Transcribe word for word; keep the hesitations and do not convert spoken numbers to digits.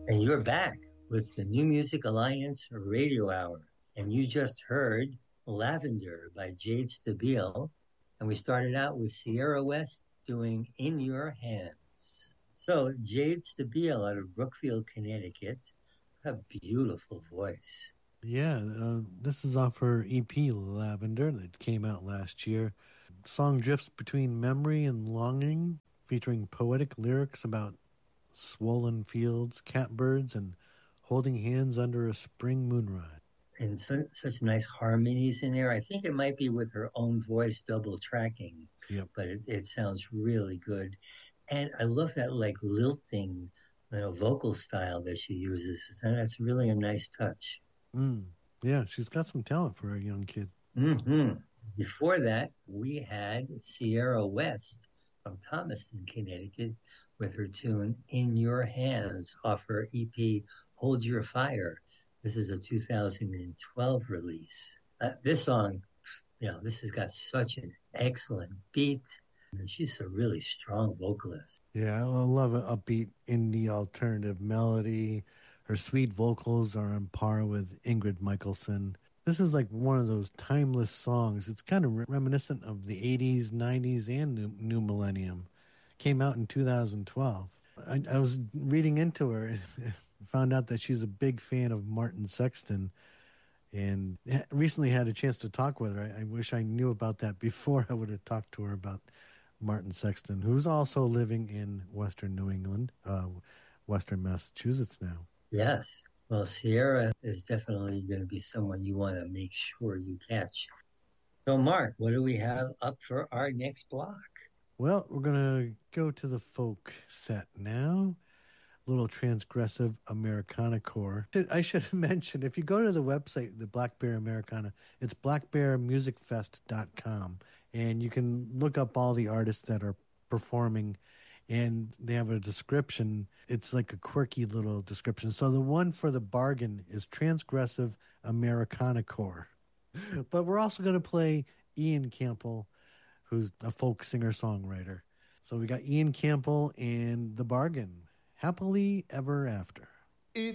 And you're back with the New Music Alliance Radio Hour. And you just heard Lavender by Jade Stabile. And we started out with Sierra West doing In Your Hands. So, Jade Stabile out of Brookfield, Connecticut. A beautiful voice. Yeah, uh, this is off her E P Lavender that came out last year. Song drifts between memory and longing, featuring poetic lyrics about swollen fields, catbirds, and holding hands under a spring moonrise. And so, such nice harmonies in there. I think it might be with her own voice double tracking, Yep. but it, it sounds really good. And I love that like lilting, you know, vocal style that she uses. And that's really a nice touch. Mm. Yeah, she's got some talent for a young kid. Mm-hmm. Before that, we had Sierra West from Thomaston, Connecticut, with her tune In Your Hands off her E P Hold Your Fire. This is a two thousand twelve release. Uh, this song, you know, this has got such an excellent beat. And she's a really strong vocalist. Yeah, I love an upbeat indie alternative melody. Her sweet vocals are on par with Ingrid Michaelson. This is like one of those timeless songs. It's kind of re- reminiscent of the eighties, nineties, and new, new millennium. Came out in two thousand twelve. I, I was reading into her and found out that she's a big fan of Martin Sexton and recently had a chance to talk with her. I, I wish I knew about that before I would have talked to her about Martin Sexton, who's also living in Western New England, uh, Western Massachusetts now. Yes. Well, Sierra is definitely going to be someone you want to make sure you catch. So, Mark, what do we have up for our next block? Well, we're going to go to the folk set now. Little transgressive Americana core. I should have mentioned, if you go to the website, the Black Bear Americana, it's black bear music fest dot com, and you can look up all the artists that are performing, and they have a description. It's like a quirky little description. So the one for the bargain is transgressive Americana core. But we're also going to play Ian Campbell, who's a folk singer-songwriter. So we got Ian Campbell and The Bargain. Happily Ever After.